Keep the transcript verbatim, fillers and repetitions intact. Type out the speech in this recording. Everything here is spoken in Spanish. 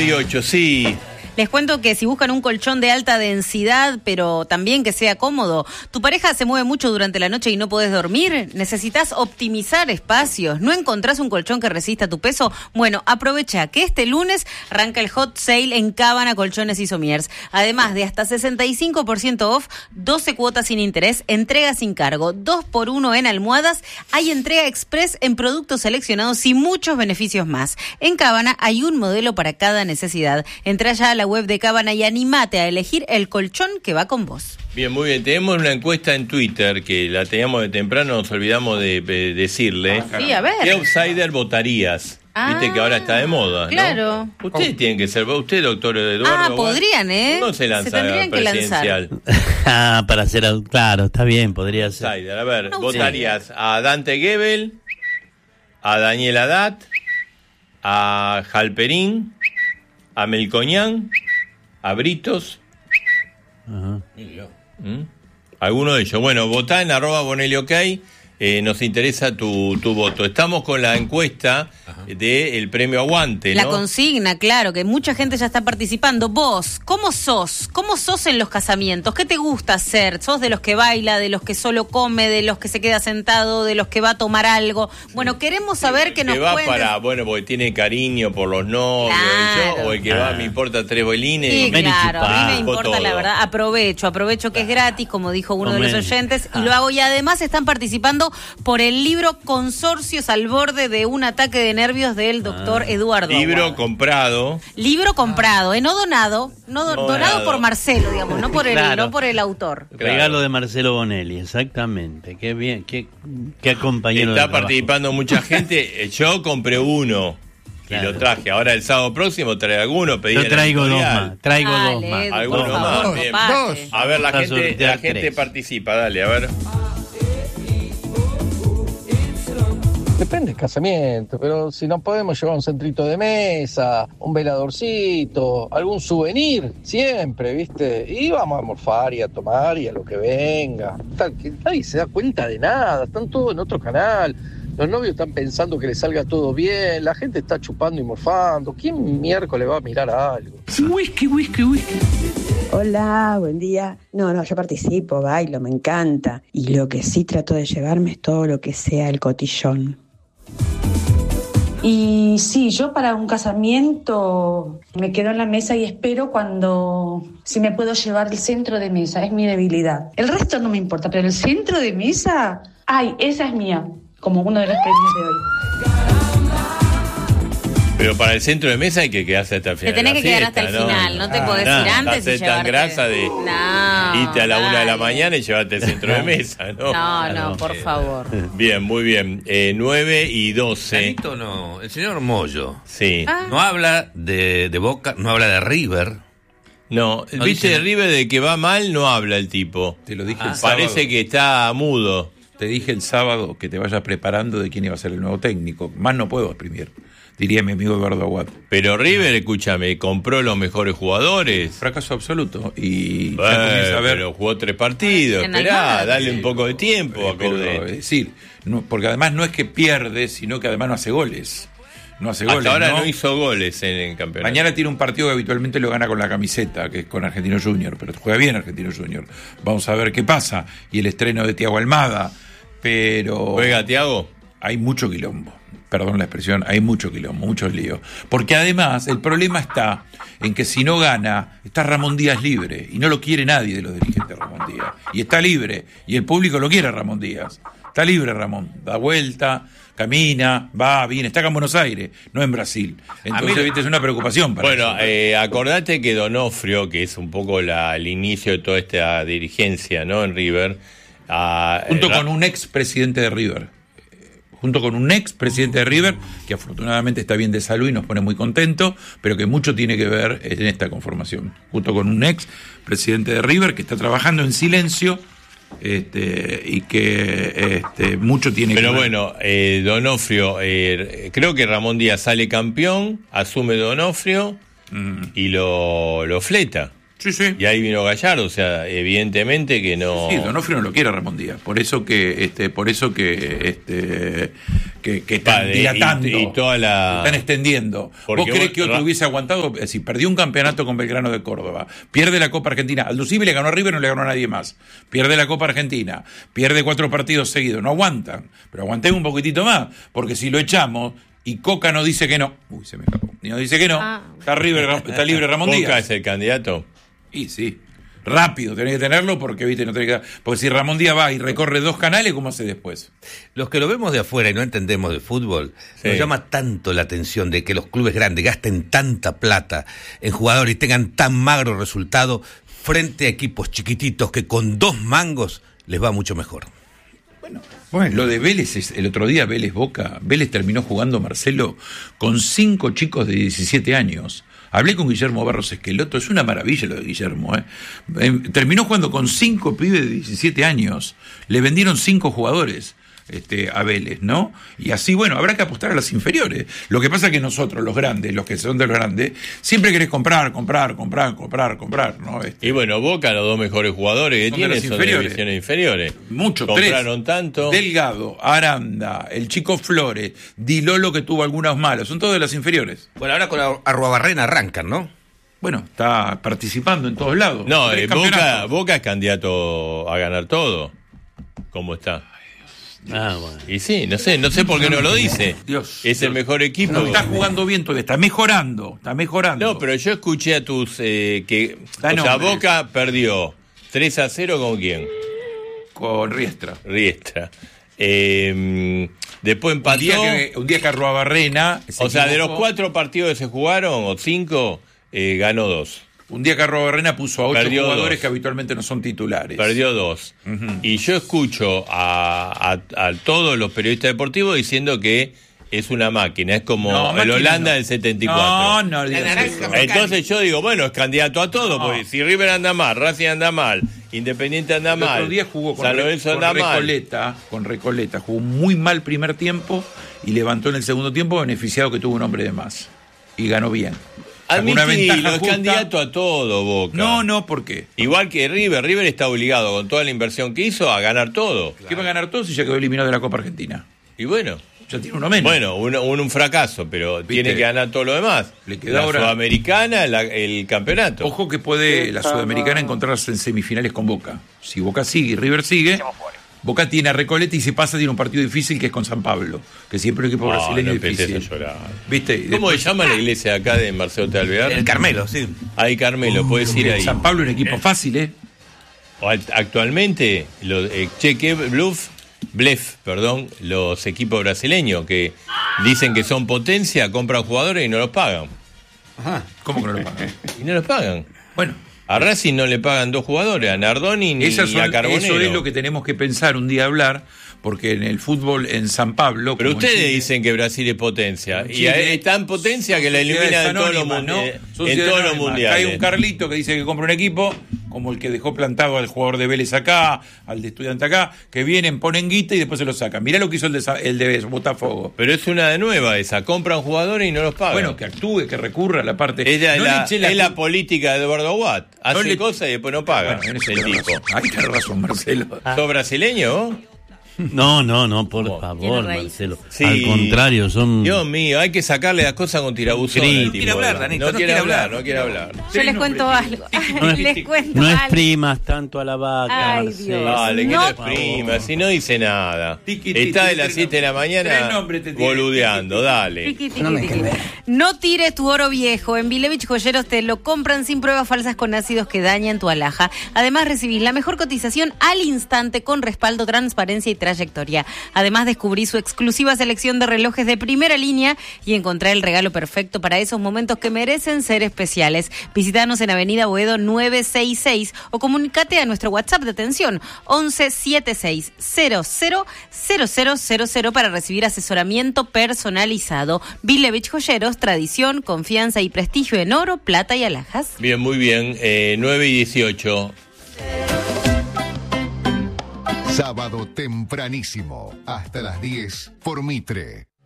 y ocho, sí. Les cuento que si buscan un colchón de alta densidad, pero también que sea cómodo, tu pareja se mueve mucho durante la noche y no podés dormir, necesitas optimizar espacios, ¿no encontrás un colchón que resista tu peso? Bueno, aprovecha que este lunes arranca el hot sale en Cábana Colchones y Somiers. Además de hasta sesenta y cinco por ciento off, doce cuotas sin interés, entrega sin cargo, dos por uno en almohadas, hay entrega express en productos seleccionados y muchos beneficios más. En Cábana hay un modelo para cada necesidad. Entra ya a la web de Cábana y animate a elegir el colchón que va con vos. Bien, muy bien. Tenemos una encuesta en Twitter que la teníamos de temprano, nos olvidamos de, de decirle. Ah, sí, a ver. ¿Qué outsider votaría? Ah, viste que ahora está de moda, ¿no? Claro. Ustedes oh. tienen que ser, usted, doctor Eduardo. Ah, podrían, ¿eh? No se lanza se tendrían que presidencial. Ah, para ser, claro, está bien, podría ser. Outsider, a ver, No, ¿votarías sí. a Dante Gebel, a Daniel Haddad, a Halperín, a Melcoñán, a Britos? Ajá. ¿Mm? Alguno de ellos. Bueno, votá en arroba Bonelli OK. Eh, nos interesa tu, tu voto. Estamos con la encuesta del premio Aguante, ¿no? La consigna, claro, que mucha gente ya está participando. Vos, ¿cómo sos? ¿Cómo sos en los casamientos? ¿Qué te gusta hacer? ¿Sos de los que baila, de los que solo come, de los que se queda sentado, de los que va a tomar algo? Bueno, queremos saber que, que nos que va cuentes. Para, bueno, porque tiene cariño por los novios, claro. yo, o el que va, me importa tres bolines. Sí, y claro, a mí me importa todo. La verdad. Aprovecho, aprovecho que es gratis, como dijo uno de los oyentes, y lo hago. Y además están participando por el libro Consorcios al borde de un ataque de nervios del doctor ah, Eduardo Libro Aguado. comprado. Libro comprado, eh, no donado, no, do, no donado, donado por Marcelo, digamos, no por el, claro. no por el autor. Claro. Regalo de Marcelo Bonelli, exactamente. Qué bien, qué, qué compañero. Está participando mucha gente. Yo compré uno. Claro. Y lo traje. Ahora el sábado próximo trae alguno. Pedí Yo traigo dos más. Traigo dale, dos más. Algunos más. Favor, Bien. Dos. A ver, la gente, la gente participa. Dale, a ver. Depende del casamiento, pero si no podemos llevar un centrito de mesa, un veladorcito, algún souvenir, siempre, ¿viste? Y vamos a morfar y a tomar y a lo que venga. Tal, que nadie se da cuenta de nada, están todos en otro canal. Los novios están pensando que les salga todo bien, la gente está chupando y morfando. ¿Quién miércoles va a mirar a algo? Whisky, whisky, whisky. Hola, buen día. No, no, yo participo, bailo, me encanta. Y lo que sí trato de llevarme es todo lo que sea el cotillón. Y sí, yo para un casamiento me quedo en la mesa y espero cuando, si me puedo llevar el centro de mesa, es mi debilidad. El resto no me importa, pero el centro de mesa, ay, esa es mía, como uno de los premios de hoy. Pero para el centro de mesa hay que quedarse hasta el final. Te tenés que fiesta, quedar hasta el ¿no? final, no te ah, podés no, ir antes y llevarte. Tan grasa de no, irte a la dale. una de la mañana y llevarte el centro de mesa, ¿no? No, no, por favor. Bien, muy bien. Eh, nueve y doce. Canito no, el señor Moyo. Sí. Ah. No habla de, de Boca, no habla de River. No, No viste, dice- de River de que va mal no habla el tipo. Te lo dije Ah, el sábado. Parece que está mudo. Te dije el sábado que te vayas preparando de quién iba a ser el nuevo técnico. Más no puedo exprimir, diría mi amigo Eduardo Aguado. Pero River, escúchame, compró los mejores jugadores. Fracaso absoluto. Y Bueno, ya comienza a ver. pero jugó tres partidos. En Esperá, Almagro. dale un poco de tiempo Eh, a pero, Coudet. es decir, no, porque además no es que pierde, sino que además no hace goles. No hace goles. Hasta ahora ¿no? no hizo goles en el campeonato. Mañana tiene un partido que habitualmente lo gana con la camiseta, que es con Argentino Junior, pero juega bien Argentino Junior. Vamos a ver qué pasa. Y el estreno de Thiago Almada. Pero ¿Juega Thiago? hay mucho quilombo. Perdón la expresión, hay mucho quilombo, muchos líos. Porque además el problema está en que si no gana, está Ramón Díaz libre. Y no lo quiere nadie de los dirigentes de Ramón Díaz. Y está libre. Y el público lo quiere a Ramón Díaz. Está libre Ramón. Da vuelta, camina, va, viene. Está acá en Buenos Aires, no en Brasil. Entonces, mí- viste, es una preocupación para Bueno, nosotros. eh, acordate que Donofrio, que es un poco la, el inicio de toda esta dirigencia, ¿no? En River. ah, Junto eh, con un ex presidente de River. Junto con un ex presidente de River, que afortunadamente está bien de salud y nos pone muy contentos, pero que mucho tiene que ver en esta conformación. Junto con un ex presidente de River que está trabajando en silencio este, y que este, mucho tiene Pero que ver. bueno, eh, Donofrio, eh, creo que Ramón Díaz sale campeón, asume Donofrio Mm. y lo, lo fleta. Sí, sí. Y ahí vino Gallardo, o sea, evidentemente que no... Sí, Donofrio no lo quiere a Ramón Díaz, por eso que, este, por eso que, este, que, que están Vale, dilatando, y- y toda la- están extendiendo. Porque ¿Vos creés vos- que otro Ra- hubiese aguantado? Si perdió un campeonato con Belgrano de Córdoba, pierde la Copa Argentina, Aldo Civi le ganó a River, no le ganó a nadie más, pierde la Copa Argentina, pierde cuatro partidos seguidos, no aguantan, pero aguanten un poquitito más, porque si lo echamos y Coca nos dice que no, uy, se me escapó, y nos dice que no, Ah. está, River, está libre Ramón Boca Díaz. es el candidato. Y sí, rápido tenés que tenerlo porque, viste, no tenés que... Porque si Ramón Díaz va y recorre dos canales, ¿cómo hace después? Los que lo vemos de afuera y no entendemos de fútbol, Sí. nos llama tanto la atención de que los clubes grandes gasten tanta plata en jugadores y tengan tan magro resultado frente a equipos chiquititos que con dos mangos les va mucho mejor. Bueno, lo de Vélez, es, el otro día Vélez Boca, Vélez terminó jugando, Marcelo, con cinco chicos de diecisiete años. Hablé con Guillermo Barros Esqueloto, es una maravilla lo de Guillermo. ¿eh? Eh, terminó jugando con cinco pibes de diecisiete años. Le vendieron cinco jugadores. Este, a Vélez, ¿no? Y así, bueno, habrá que apostar a las inferiores. Lo que pasa es que nosotros, los grandes, los que son de los grandes, siempre querés comprar, comprar, comprar, comprar, comprar, ¿no? Este, Y bueno, Boca, los dos mejores jugadores que Son de tiene las son de inferiores. divisiones inferiores. Muchos, Compraron tres. tanto. Delgado, Aranda, el chico Flores, Di Lolo que tuvo algunos malos, son todos de las inferiores. Bueno, ahora con Ar- Arruabarrena arrancan, ¿no? Bueno, está participando en todos lados. No, Tres eh, Boca, campeonatos. Boca es candidato a ganar todo. ¿Cómo está? Ah, bueno. Y sí, no sé, no sé por qué no lo dice. Dios, es el Dios. mejor equipo. No está jugando bien todavía, está mejorando, está mejorando. No, pero yo escuché a tus eh, que Da o sea, nombres. Boca perdió tres a cero con quién? Con Riestra. Riestra. Eh, después Un empató. día que, un día que Arruabarrena se O sea, de los equivocó, cuatro partidos que se jugaron, o cinco, eh, ganó dos. Un día que Arruabarrena puso a ocho Perdió jugadores dos. que habitualmente no son titulares. Perdió dos. Ujú. Y yo escucho a, a- a todos los periodistas deportivos diciendo que es una máquina, es como No, el máquina Holanda no. del setenta y No, cuatro. no, digas eso. Entonces yo digo, bueno, es candidato a todo, No. porque si River anda mal, Racing anda mal, Independiente anda El mal, otro día jugó con, San Re- Lorenzo con anda mal. Recoleta, con Recoleta, jugó muy mal primer tiempo y levantó en el segundo tiempo beneficiado que tuvo un hombre de más. Y ganó bien. Sacó una Admitilo, ventaja es justa. candidato a todo, Boca. No, no, ¿por qué? Igual que River, River está obligado con toda la inversión que hizo a ganar todo. ¿Qué va a ganar todo si ya quedó eliminado de la Copa Argentina? Y bueno, Ya tiene uno menos. bueno, un, un, un fracaso, pero ¿Viste? tiene que ganar todo lo demás. Le queda la ahora- Sudamericana, la- el campeonato. Ojo que puede la Sudamericana encontrarse en semifinales con Boca. Si Boca sigue y River sigue, Boca tiene a Recoleta y si pasa tiene un partido difícil que es con San Pablo, que siempre el equipo Ah, brasileño no es empieces difícil. a llorar. ¿Viste? Y ¿Cómo después- se llama la iglesia de acá de Marcelo de Alvear? El Carmelo, sí. Ahí, Carmelo, puedes ir ahí. San Pablo es un equipo fácil, ¿eh? O act- Actualmente, lo, eh, cheque bluff, blef, perdón, los equipos brasileños que dicen que son potencia, compran jugadores y no los pagan. ¿Cómo que no lo pagan? Y no los pagan. Bueno, A Racing no le pagan dos jugadores, a Nardoni ni esas son- a Carbonero. eso es lo que tenemos que pensar un día hablar, porque en el fútbol en San Pablo... Pero como en ustedes Chile- dicen que Brasil es potencia. en Y Chile es tan potencia que la sociedades elimina en todos los, anónimas, mun- ¿no? eh, en Sociedades todos los anónimas. mundiales. Hay un Carlito que dice que compra un equipo, como el que dejó plantado al jugador de Vélez acá, al de Estudiante acá, que vienen, ponen guita y después se lo sacan. Mirá lo que hizo el de, Sa- el de Botafogo. Pero es una de nueva esa. Compran jugadores y no los pagan. Bueno, que actúe, que recurra a la parte... es la, No le la- eché la es la culpa- política de Eduardo Watt. Hace No le- cosas y después no paga. Bueno, en eso el tenés tipo. razón. Ahí tenés razón, Marcelo. ¿Sos brasileño vos? No, no, no, por Bueno. favor, Tiene raíces. Marcelo. Sí. Al contrario, son... Dios mío, hay que sacarle las cosas con tirabuzón. Crítico. al No tipo, quiere hablar, ¿verdad? Danito, no, no quiere quiere hablar, hablar. no quiere hablar. Yo Tres les cuento nombres. algo. No es- les cuento No algo. exprimas tanto a la vaca, Ay, Marcelo. Dios. Dale, que No. no exprima, si no dice nada. Tiqui, tiqui, Está de tres las siete de la nombres. Tres mañana nombres te tiene. boludeando, dale. Tiqui, tiqui, tiqui. No tires tu oro viejo. En Vilevich Joyeros te lo compran sin pruebas falsas con ácidos que dañan tu alhaja. Además recibís la mejor cotización al instante con respaldo, transparencia y trayectoria. Además descubrí su exclusiva selección de relojes de primera línea y encontré el regalo perfecto para esos momentos que merecen ser especiales. Visítanos en Avenida Boedo novecientos sesenta y seis o comunícate a nuestro WhatsApp de atención once setenta y seis cero cero cero cero cero cero para recibir asesoramiento personalizado. Vilevich Joyeros, tradición, confianza y prestigio en oro, plata y alhajas. Bien, muy bien. Eh, nueve y dieciocho. Sábado tempranísimo, hasta las diez por Mitre.